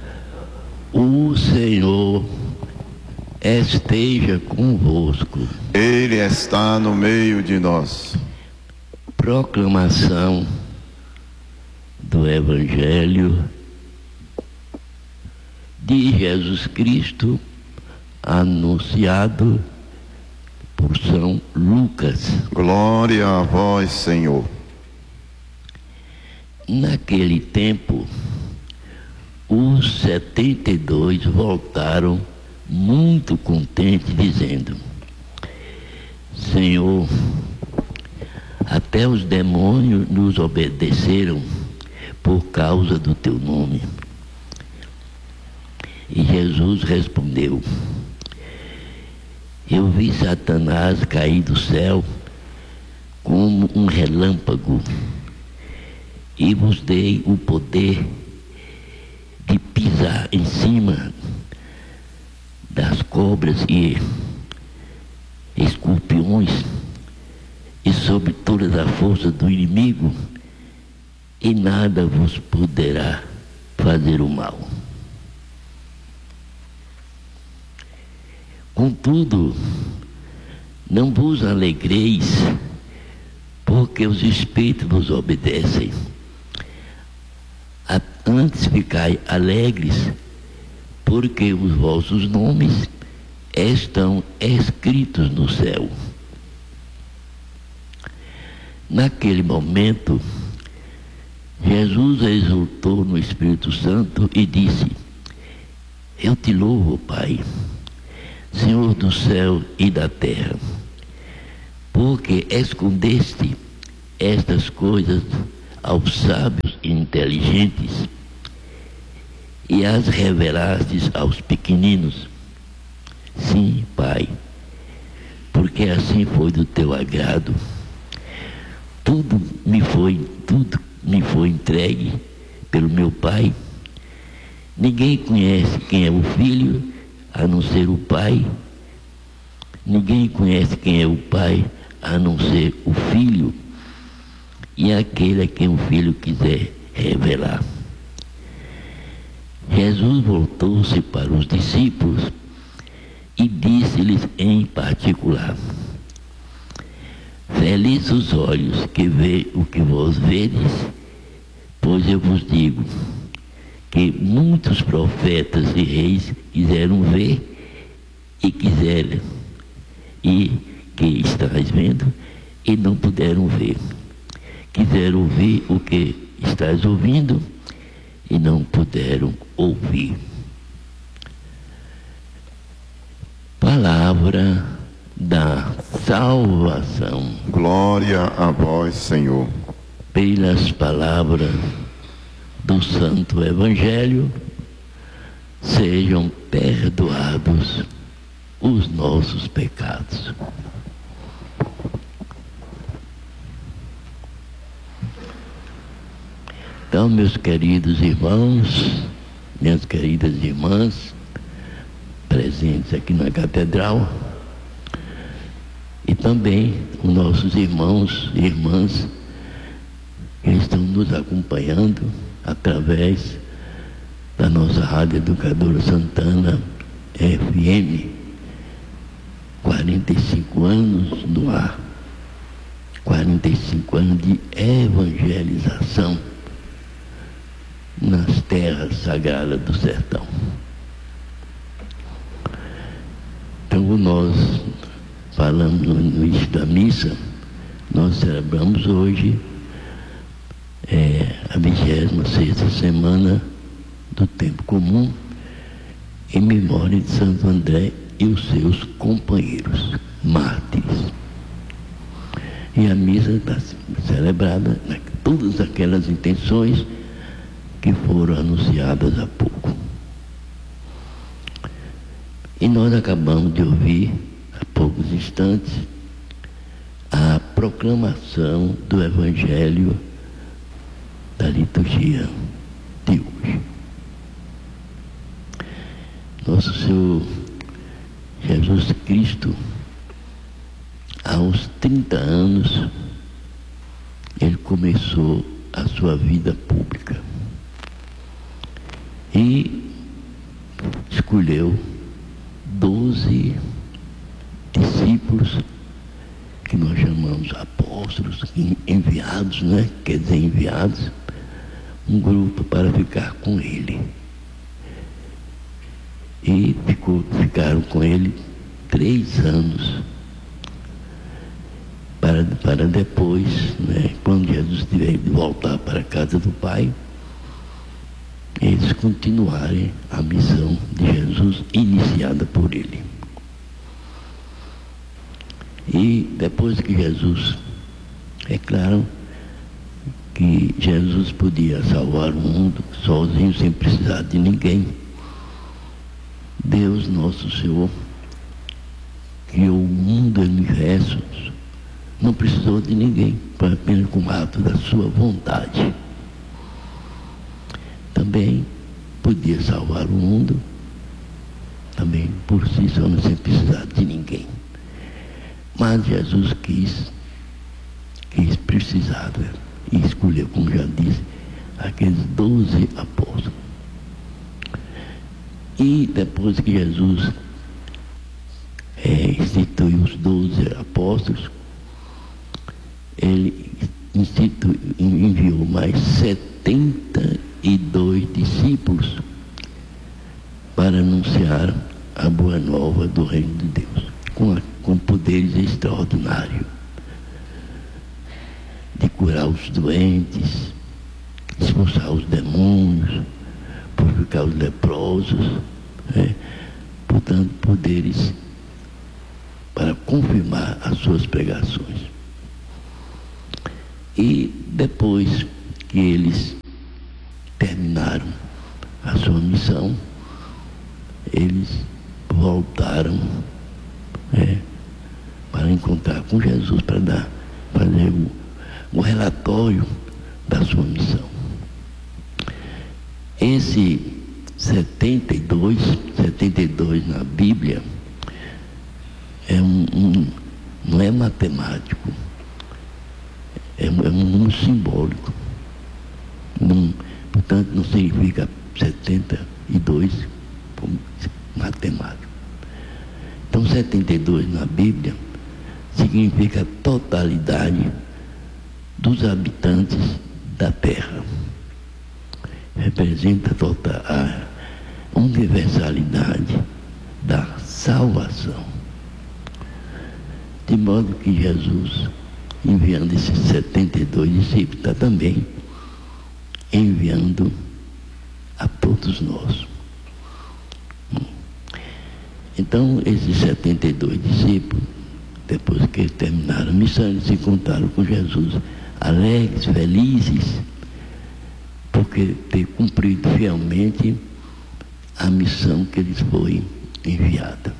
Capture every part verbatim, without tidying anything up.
O Senhor esteja convosco. Ele está no meio de nós. Proclamação do Evangelho de Jesus Cristo, anunciado por São Lucas. Glória a vós, Senhor. Naquele tempo, os setenta e dois voltaram muito contentes, dizendo: Senhor, até os demônios nos obedeceram por causa do teu nome. E Jesus respondeu: Eu vi Satanás cair do céu como um relâmpago, e vos dei o poder de pisar em cima das cobras e escorpiões e sobre toda a força do inimigo, e nada vos poderá fazer o mal. Contudo, não vos alegreis, porque os espíritos vos obedecem. Antes ficai alegres, porque os vossos nomes estão escritos no céu. Naquele momento, Jesus exultou no Espírito Santo e disse: Eu te louvo, Pai, Senhor do céu e da terra, porque escondeste estas coisas aos sábios e inteligentes e as revelastes aos pequeninos. Sim, Pai, porque assim foi do teu agrado. Tudo me foi, tudo me foi entregue pelo meu Pai. Ninguém conhece quem é o Filho a não ser o Pai. Ninguém conhece quem é o Pai a não ser o Filho, e aquele a quem o Filho quiser revelar. Jesus voltou-se para os discípulos e disse-lhes em particular: Felizes os olhos que vê o que vós vedes, pois eu vos digo que muitos profetas e reis quiseram ver e quiseram, e que estáis vendo e não puderam ver. Quiseram ouvir o que estás ouvindo e não puderam ouvir. Palavra da salvação. Glória a vós, Senhor. Pelas palavras do Santo Evangelho, sejam perdoados os nossos pecados. Então, meus queridos irmãos, minhas queridas irmãs, presentes aqui na catedral, e também os nossos irmãos e irmãs que estão nos acompanhando através da nossa Rádio Educadora Santana F M, quarenta e cinco anos no ar, quarenta e cinco anos de evangelização nas terras sagradas do sertão. Então, nós falamos no início da missa, nós celebramos hoje é, a vigésima sexta semana do tempo comum, em memória de Santo André e os seus companheiros mártires. E a missa está celebrada com todas aquelas intenções que foram anunciadas há pouco. E nós acabamos de ouvir, há poucos instantes, a proclamação do Evangelho da liturgia de hoje. Nosso Senhor Jesus Cristo, aos trinta anos, ele começou a sua vida pública. E escolheu doze discípulos, que nós chamamos apóstolos, enviados, né? Quer dizer, enviados, um grupo para ficar com ele. E ficou, ficaram com ele três anos, para, para depois, né, quando Jesus tiver de voltar para a casa do Pai, eles continuarem a missão de Jesus iniciada por ele. E depois que Jesus, é claro que Jesus podia salvar o mundo sozinho, sem precisar de ninguém. Deus, nosso Senhor, criou o mundo e o universo, não precisou de ninguém, foi apenas com o ato da sua vontade. Também podia salvar o mundo, também por si só, não sem precisar de ninguém. Mas Jesus quis, quis precisar, né? E escolheu, como já disse, aqueles doze apóstolos. E depois que Jesus é, instituiu os doze apóstolos, ele instituiu, enviou mais setenta e dois discípulos para anunciar a boa nova do reino de Deus, com, a, com poderes extraordinários, de curar os doentes, expulsar os demônios, purificar os leprosos, né? Portanto, poderes para confirmar as suas pregações. E depois que eles terminaram a sua missão, eles voltaram, né, para encontrar com Jesus, para dar, fazer o, o relatório da sua missão. Esse setenta e dois, setenta e dois na Bíblia é um, um não é matemático, é um, é um número simbólico. Não, portanto, não significa setenta e dois como matemático. Então, setenta e dois na Bíblia significa a totalidade dos habitantes da Terra. Representa toda a universalidade da salvação. De modo que Jesus, enviando esses setenta e dois discípulos, está também enviando a todos nós. Então, esses setenta e dois discípulos, depois que eles terminaram a missão, eles se encontraram com Jesus, alegres, felizes, porque ter cumprido fielmente a missão que lhes foi enviada.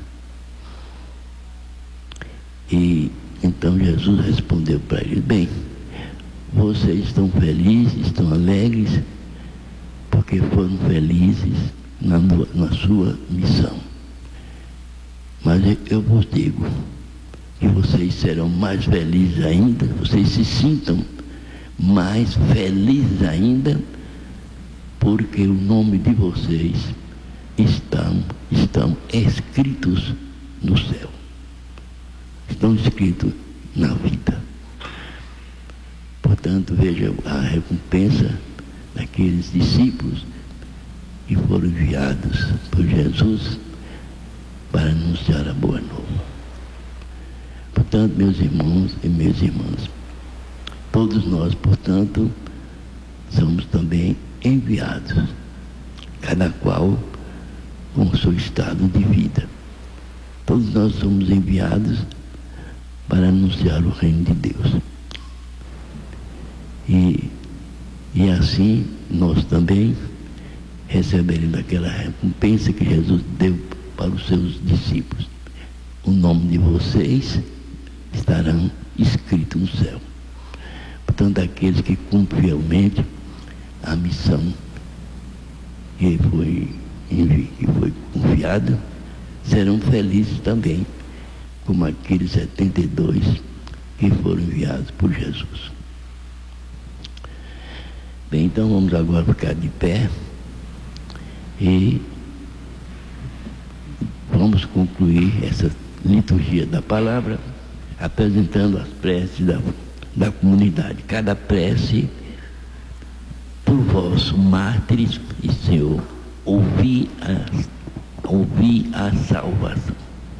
E então Jesus respondeu para eles: bem, vocês estão felizes, estão alegres, porque foram felizes na, na sua missão. Mas eu vos digo que vocês serão mais felizes ainda, vocês se sintam mais felizes ainda, porque o nome de vocês estão, estão escritos no céu. Estão escritos na vida. Portanto, veja a recompensa daqueles discípulos que foram enviados por Jesus para anunciar a boa nova. Portanto, meus irmãos e minhas irmãs, todos nós, portanto, somos também enviados, cada qual com o seu estado de vida. Todos nós somos enviados para anunciar o reino de Deus. E, e assim nós também receberemos aquela recompensa que Jesus deu para os seus discípulos. O nome de vocês estarão escritos no céu. Portanto, aqueles que cumprem fielmente a missão que foi, que foi confiada, serão felizes também, como aqueles setenta e dois que foram enviados por Jesus. Bem, então vamos agora ficar de pé e vamos concluir essa liturgia da palavra apresentando as preces da, da comunidade. Cada prece por vós, mártires e Senhor, ouvi a, ouvi a salvação.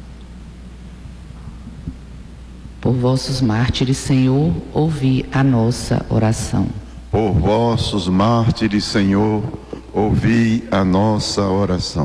Por vossos mártires, Senhor, ouvi a nossa oração. Por vossos mártires, Senhor, ouvi a nossa oração.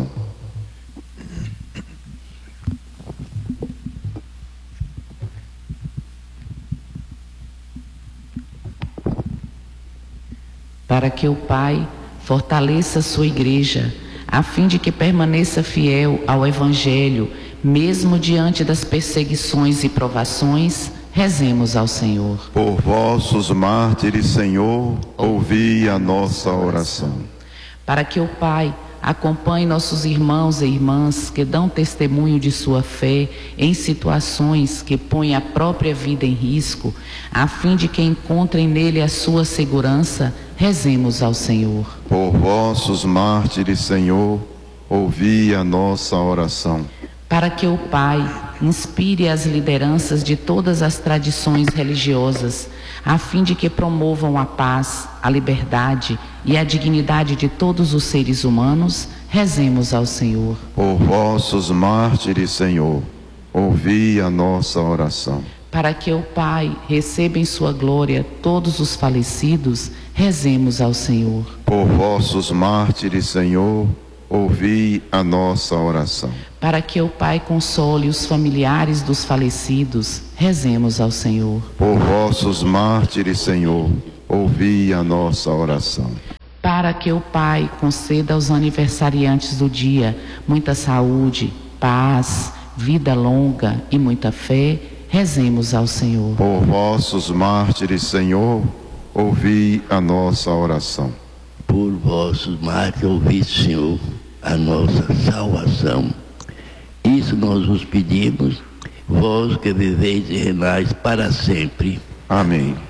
Para que o Pai fortaleça a sua igreja, a fim de que permaneça fiel ao Evangelho, mesmo diante das perseguições e provações, rezemos ao Senhor. Por vossos mártires, Senhor, ouvi a nossa oração. Para que o Pai acompanhe nossos irmãos e irmãs que dão testemunho de sua fé em situações que põem a própria vida em risco, a fim de que encontrem nele a sua segurança, rezemos ao Senhor. Por vossos mártires, Senhor, ouvi a nossa oração. Para que o Pai inspire as lideranças de todas as tradições religiosas, a fim de que promovam a paz, a liberdade e a dignidade de todos os seres humanos, rezemos ao Senhor. Por vossos mártires, Senhor, ouvi a nossa oração. Para que o Pai receba em sua glória todos os falecidos, rezemos ao Senhor. Por vossos mártires, Senhor, ouvi a nossa oração. Para que o Pai console os familiares dos falecidos, rezemos ao Senhor. Por vossos mártires, Senhor, ouvi a nossa oração. Para que o Pai conceda aos aniversariantes do dia muita saúde, paz, vida longa e muita fé, rezemos ao Senhor. Por vossos mártires, Senhor, ouvi a nossa oração. Por vossos mártires, ouvi, Senhor, a nossa salvação. Isso nós vos pedimos, vós que viveis e reinais para sempre. Amém.